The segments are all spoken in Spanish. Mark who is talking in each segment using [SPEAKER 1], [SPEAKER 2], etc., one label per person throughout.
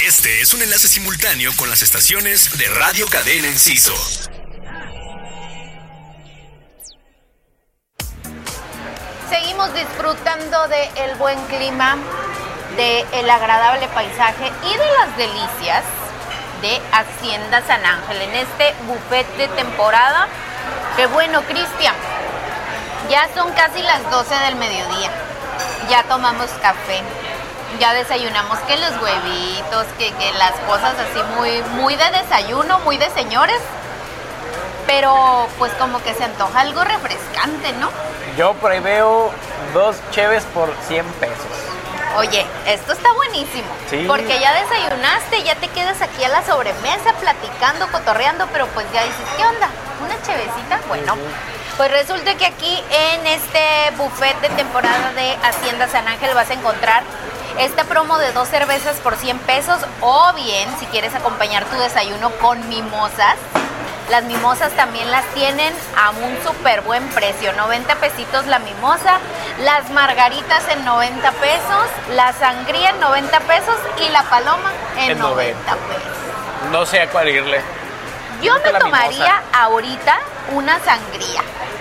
[SPEAKER 1] Este es un enlace simultáneo con las estaciones de Radio Cadena Enciso.
[SPEAKER 2] Seguimos disfrutando del buen clima, del agradable paisaje y de las delicias de Hacienda San Ángel en este buffet de temporada. ¡Qué bueno, Cristian! Ya son casi las 12 del mediodía. Ya tomamos café. Ya desayunamos que los huevitos, que las cosas así muy de desayuno, muy de señores. Pero pues como que se antoja algo refrescante, ¿no?
[SPEAKER 3] Yo por ahí veo 2 cheves por 100 pesos.
[SPEAKER 2] Oye, esto está buenísimo.
[SPEAKER 3] Sí.
[SPEAKER 2] Porque ya desayunaste, ya te quedas aquí a la sobremesa platicando, cotorreando, pero pues ya dices, ¿qué onda? ¿Una chevecita? Bueno, pues resulta que aquí en este buffet de temporada de Hacienda San Ángel vas a encontrar esta promo de 2 cervezas por 100 pesos o bien, si quieres acompañar tu desayuno con mimosas. Las mimosas también las tienen a un súper buen precio, 90 pesitos la mimosa, las margaritas en 90 pesos, la sangría en 90 pesos y la paloma en 90 pesos.
[SPEAKER 3] No sé a cuál irle.
[SPEAKER 2] Yo me
[SPEAKER 3] la
[SPEAKER 2] tomaría
[SPEAKER 3] mimosa.
[SPEAKER 2] ahorita una sangría.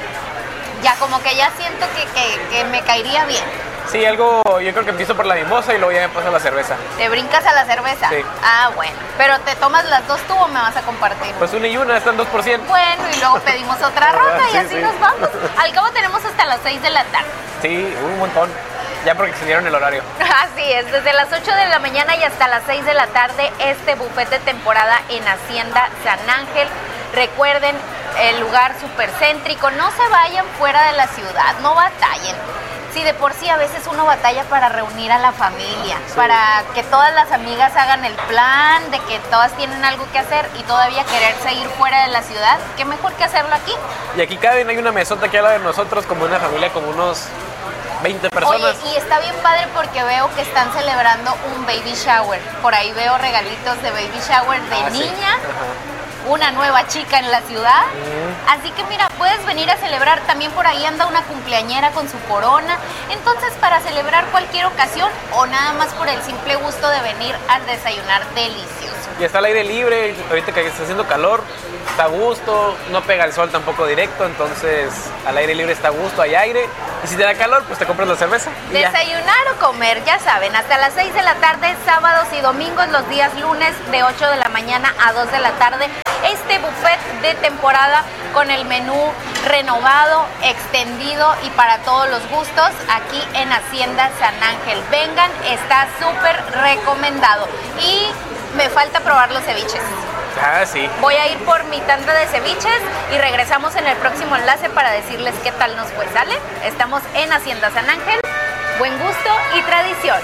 [SPEAKER 2] Ya como que ya siento que me caería bien.
[SPEAKER 3] Sí, algo, yo creo que empiezo por la mimosa y luego ya me paso a la cerveza.
[SPEAKER 2] ¿Te brincas a la cerveza?
[SPEAKER 3] Sí.
[SPEAKER 2] Ah, bueno. ¿Pero te tomas las 2 tú o me vas a compartir?
[SPEAKER 3] Pues una y una, están 2 por 100.
[SPEAKER 2] Bueno, y luego pedimos otra ronda y
[SPEAKER 3] Sí,
[SPEAKER 2] así
[SPEAKER 3] sí.
[SPEAKER 2] nos vamos. Al cabo tenemos hasta las 6 de la tarde.
[SPEAKER 3] Sí, un montón. Ya porque extendieron el horario.
[SPEAKER 2] Así es, desde las 8 de la mañana y hasta las 6 de la tarde, este buffet de temporada en Hacienda San Ángel. Recuerden, el lugar súper céntrico, no se vayan fuera de la ciudad, no batallen. Sí, de por sí a veces uno batalla para reunir a la familia, para que todas las amigas hagan el plan, de que todas tienen algo que hacer y todavía quererse ir fuera de la ciudad, qué mejor que hacerlo aquí.
[SPEAKER 3] Y aquí caben, hay una mesota aquí al lado de nosotros, como una familia, como unos 20 personas.
[SPEAKER 2] Oye, y está bien padre porque veo que están celebrando un baby shower. Por ahí veo regalitos de baby shower de niña.
[SPEAKER 3] Ajá.
[SPEAKER 2] Una nueva chica en la ciudad. Así que mira, puedes venir a celebrar. También por ahí anda una cumpleañera con su corona. Entonces, para celebrar cualquier ocasión o nada más por el simple gusto de venir a desayunar delicioso.
[SPEAKER 3] Y está al aire libre, ahorita que está haciendo calor, está a gusto, no pega el sol tampoco directo, entonces al aire libre está a gusto, hay aire. Y si te da calor, pues te compras la cerveza. Y ya.
[SPEAKER 2] Desayunar o comer, ya saben, hasta las 6 de la tarde, sábados y domingos, los días lunes de 8 de la mañana a 2 de la tarde. Este buffet de temporada con el menú renovado, extendido y para todos los gustos aquí en Hacienda San Ángel. Vengan, está súper recomendado. Y me falta probar los ceviches.
[SPEAKER 3] Ah, sí.
[SPEAKER 2] Voy a ir por mi tanda de ceviches y regresamos en el próximo enlace para decirles qué tal nos fue, ¿sale? Estamos en Hacienda San Ángel. Buen gusto y tradición.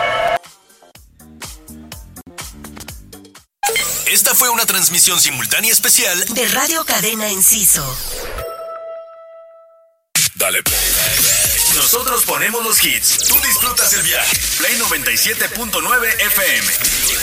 [SPEAKER 1] Esta fue una transmisión simultánea especial
[SPEAKER 4] de Radio Cadena Enciso.
[SPEAKER 1] Dale play. Nosotros ponemos los hits. Tú disfrutas el viaje. Play 97.9 FM.